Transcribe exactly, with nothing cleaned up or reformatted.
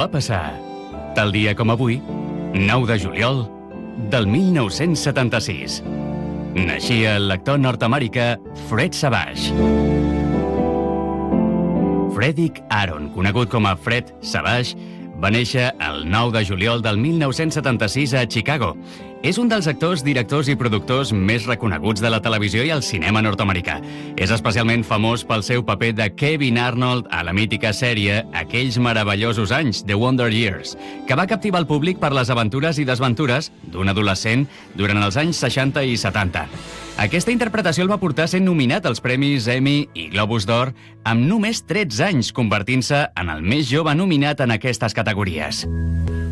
va passar tal dia com avui, nou de juliol del mil nou-cents setanta-sis. Naixia el l'actor nord-americà Fred Savage. Frederick Aaron, conegut com a Fred Savage, va néixer el nou de juliol del mil nou-cents setanta-sis a Chicago. És un dels actors, directors i productors més reconeguts de la televisió i el cinema nord-americà. És especialment famós pel seu paper de Kevin Arnold a la mítica sèrie Aquells meravellosos anys, The Wonder Years, que va captivar el públic per les aventures i desventures d'un adolescent durant els anys seixanta i setanta. Aquesta interpretació el va portar sent nominat als premis Emmy i Globus d'Or amb només tretze anys, convertint-se en el més jove nominat en aquestes categories.